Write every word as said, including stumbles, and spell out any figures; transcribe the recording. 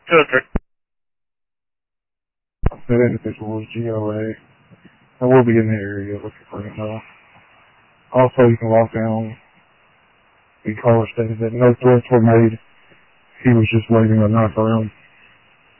Okay. That individual is G O A. I will be in the area looking for him though. Also, you can lock down the caller stated that no threats were made. He was just waving a knife around.